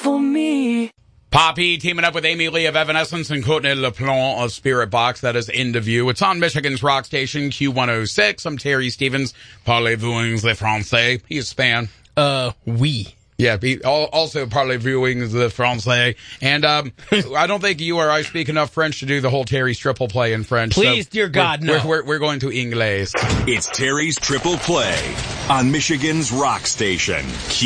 for me. Poppy teaming up with Amy Lee of Evanescence and Courtney LePlon of Spirit Box. That is End of You. It's on Michigan's rock station, Q106. I'm Terry Stevens. Parlez-vous le français? He's Span. Oui. Yeah, also parlez-vous le français. And I don't think you or I speak enough French to do the whole Terry's triple play in French. Please, dear God, no. We're going to Inglés. It's Terry's triple play on Michigan's rock station,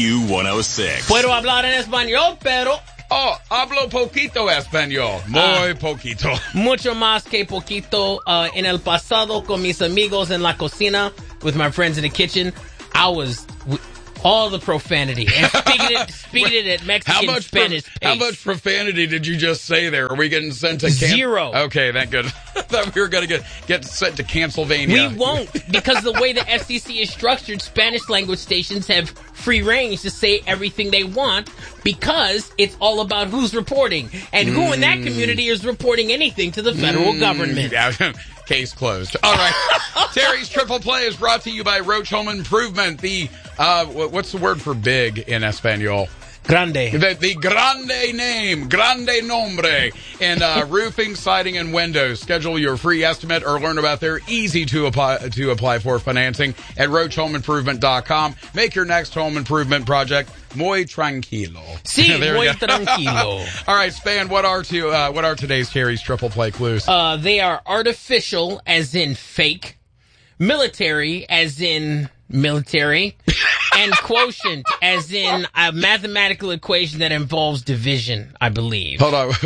Q106. Puedo hablar en español, pero... Oh, hablo poquito español. Muy poquito. Mucho más que poquito. En el pasado, con mis amigos en la cocina, with my friends in the kitchen, I was... all the profanity. And speaking it at Mexican Spanish pace. How much profanity did you just say there? Are we getting sent to... Zero. Okay, that good. I thought we were going to get sent to Pennsylvania. We won't, because the way the FCC is structured, Spanish language stations have free range to say everything they want because it's all about who's reporting. And who in that community is reporting anything to the federal government. Yeah. Case closed. All right. Terry's Triple Play is brought to you by Roach Home Improvement. The, what's the word for big in Espanol? Grande. The grande name, grande nombre, in roofing, siding, and windows. Schedule your free estimate or learn about their easy to apply for financing at roachhomeimprovement.com. Make your next home improvement project muy tranquilo. Sí, muy tranquilo. All right, Span, what are today's Terry's Triple Play clues? They are artificial, as in fake, military, as in military, and quotient, as in a mathematical equation that involves division, I believe. Hold on.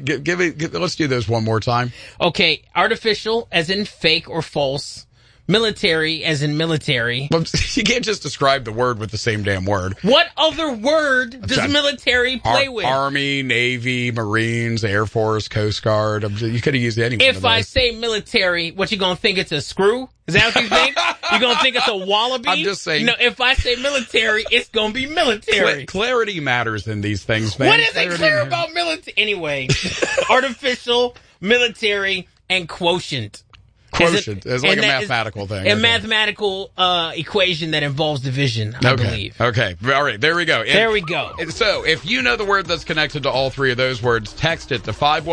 Let's do those one more time. Okay. Artificial, as in fake or false. Military, as in military. You can't just describe the word with the same damn word. What other word does military play with? Army, Navy, Marines, Air Force, Coast Guard. You could have used any one of those. If I say military, what, you gonna think it's a screw? Is that what you think? You gonna think it's a wallaby? I'm just saying. No, if I say military, it's gonna be military. Clarity matters in these things, man. What is it clear about military? Anyway, artificial, military, and quotient. Quotient is like a mathematical thing. A mathematical equation that involves division, I believe. Okay. All right. There we go. There we go. So if you know the word that's connected to all three of those words, text it to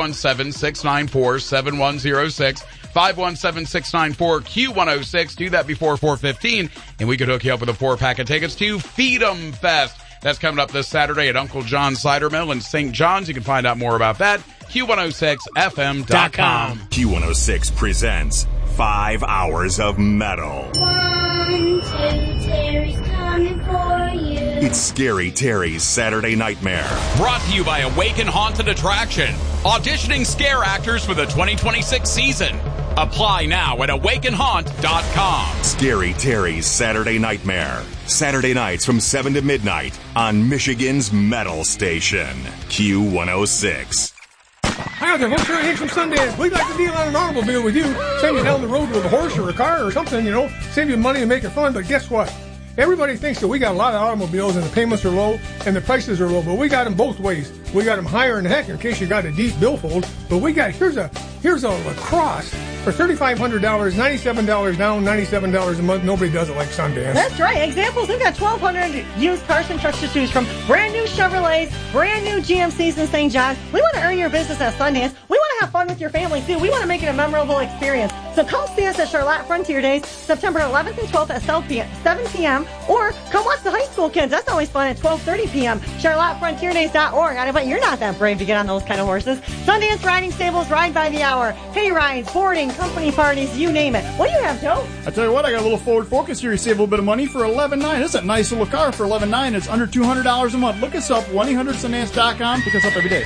517-694-7106. 517-694-Q106. Do that before 4:15, and we could hook you up with a 4-pack of tickets to Feed 'em Fest. That's coming up this Saturday at Uncle John's Cider Mill in St. John's. You can find out more about that. Q106FM.com. Q106 presents 5 hours of metal. 1, 2, Terry's coming for you. It's Scary Terry's Saturday Nightmare. Brought to you by Awaken Haunted Attraction. Auditioning scare actors for the 2026 season. Apply now at awakenhaunt.com. Scary Terry's Saturday Nightmare. Saturday nights from 7 to midnight on Michigan's Metal Station. Q106. Hi there, folks. Here from Sundance. We'd like to deal on an automobile with you. Send you down the road with a horse or a car or something, Save you money and make it fun. But guess what? Everybody thinks that we got a lot of automobiles and the payments are low and the prices are low, but we got them both ways. We got them higher than heck in case you got a deep billfold. But here's a LaCrosse for $3,500, $97 down, $97 a month. Nobody does it like Sundance. That's right. Examples, we've got 1,200 used cars and trucks to choose from. Brand new Chevrolets, brand new GMCs in St. John. We want to earn your business at Sundance. We want to have fun with your family, too. We want to make it a memorable experience. So come see us at Charlotte Frontier Days, September 11th and 12th at 7 p.m. Or come watch the high school kids. That's always fun at 12:30 p.m. CharlotteFrontierDays.org. I bet you're not that brave to get on those kind of horses. Sundance Riding Stables, ride by the hour. Hay rides, boarding, company parties, you name it. What do you have, Joe? I tell you what, I got a little Ford Focus here. You save a little bit of money for $11,900. This is a nice little car for $11,900. It's under $200 a month. Look us up, 1-800-Sundance.com. Pick us up every day.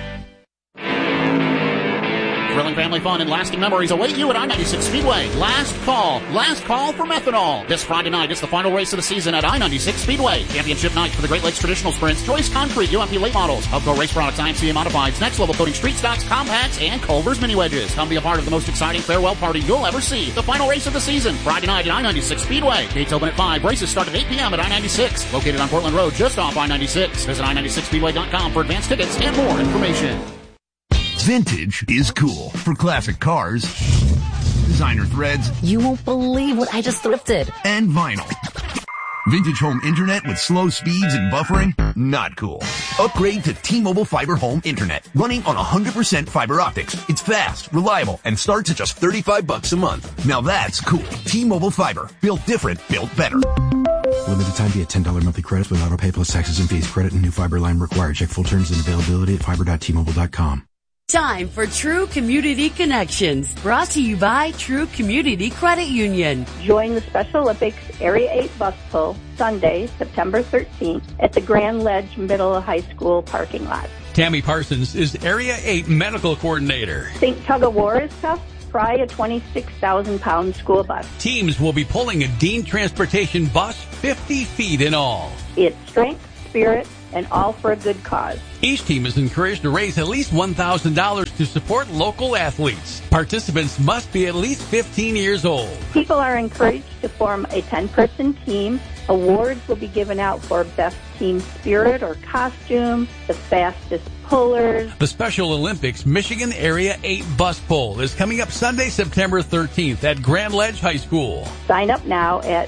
Thrilling family fun and lasting memories await you at I-96 Speedway. Last call for methanol. This Friday night, it's the final race of the season at I-96 Speedway. Championship night for the Great Lakes Traditional Sprints, Joyce Concrete, UMP Late Models, Upco Race Products, IMCA Modifieds, Next Level Coating, Street Stocks, Compacts, and Culver's Mini Wedges. Come be a part of the most exciting farewell party you'll ever see. The final race of the season, Friday night at I-96 Speedway. Gates open at 5. Races start at 8 p.m. at I-96. Located on Portland Road, just off I-96. Visit I-96Speedway.com for advanced tickets and more information. Vintage is cool for classic cars, designer threads. You won't believe what I just thrifted. And vinyl. Vintage home internet with slow speeds and buffering? Not cool. Upgrade to T-Mobile Fiber Home Internet, running on 100% fiber optics. It's fast, reliable, and starts at just $35 a month. Now that's cool. T-Mobile Fiber. Built different, built better. Limited time via $10 monthly credits with auto pay plus taxes and fees. Credit and new fiber line required. Check full terms and availability at fiber.tmobile.com. Time for True Community Connections, brought to you by True Community Credit Union. Join the Special Olympics Area 8 bus pull Sunday, September 13th at the Grand Ledge Middle High School parking lot. Tammy Parsons is Area 8 Medical Coordinator. Think tug of war is tough? Try a 26,000-pound school bus. Teams will be pulling a Dean Transportation bus 50 feet in all. It's strength, spirit, and all for a good cause. Each team is encouraged to raise at least $1,000 to support local athletes. Participants must be at least 15 years old. People are encouraged to form a 10-person team. Awards will be given out for best team spirit or costume, the fastest pullers. The Special Olympics Michigan Area 8 bus pull is coming up Sunday, September 13th at Grand Ledge High School. Sign up now at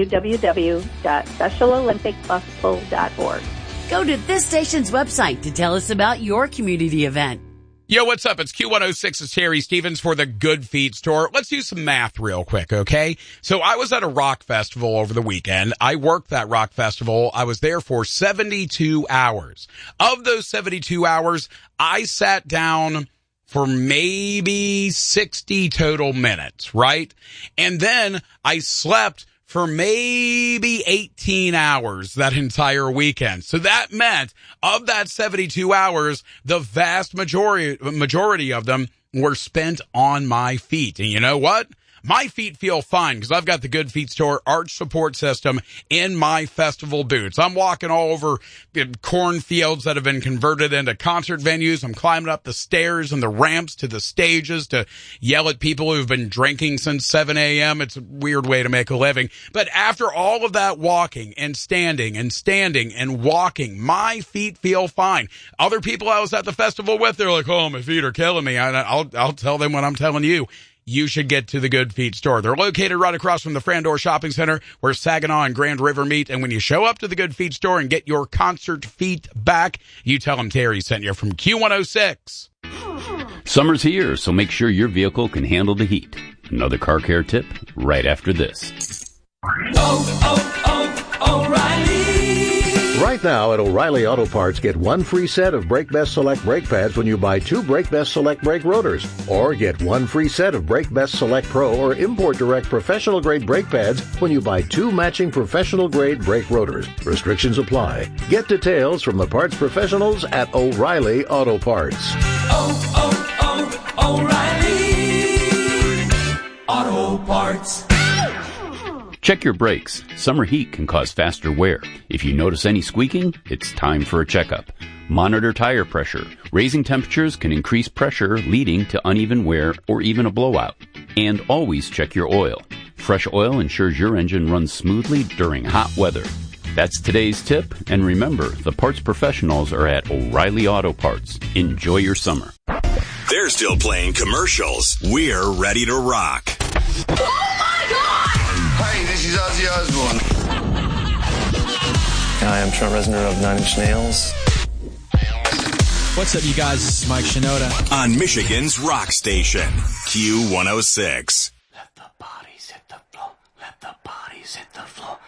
www.specialolympicbuspull.org. Go to this station's website to tell us about your community event. Yo, what's up? It's Q106. It's Terry Stevens for the Good Feet Store. Let's do some math real quick, okay? So I was at a rock festival over the weekend. I worked that rock festival. I was there for 72 hours. Of those 72 hours, I sat down for maybe 60 total minutes, right? And then I slept for maybe 18 hours that entire weekend. So that meant of that 72 hours, the vast majority of them were spent on my feet. And you know what? My feet feel fine because I've got the Good Feet Store arch support system in my festival boots. I'm walking all over cornfields that have been converted into concert venues. I'm climbing up the stairs and the ramps to the stages to yell at people who've been drinking since 7 a.m. It's a weird way to make a living. But after all of that walking and standing and walking, my feet feel fine. Other people I was at the festival with, they're like, oh, my feet are killing me. I'll tell them what I'm telling you. You should get to the Good Feet Store. They're located right across from the Frandor Shopping Center where Saginaw and Grand River meet. And when you show up to the Good Feet Store and get your concert feet back, you tell them Terry sent you from Q106. Summer's here, so make sure your vehicle can handle the heat. Another car care tip right after this. O'Reilly. Right now at O'Reilly Auto Parts, get one free set of Brake Best Select brake pads when you buy two Brake Best Select brake rotors. Or get one free set of Brake Best Select Pro or Import Direct professional grade brake pads when you buy two matching professional grade brake rotors. Restrictions apply. Get details from the parts professionals at O'Reilly Auto Parts. O'Reilly Auto Parts. Check your brakes. Summer heat can cause faster wear. If you notice any squeaking, it's time for a checkup. Monitor tire pressure. Raising temperatures can increase pressure, leading to uneven wear or even a blowout. And always check your oil. Fresh oil ensures your engine runs smoothly during hot weather. That's today's tip, and remember, the parts professionals are at O'Reilly Auto Parts. Enjoy your summer. They're still playing commercials. We're ready to rock. Hi, this is Ozzy Osbourne. Hi, I'm Trent Reznor of Nine Inch Nails. What's up, you guys? This is Mike Shinoda. On Michigan's rock station, Q106. Let the bodies hit the floor. Let the bodies hit the floor.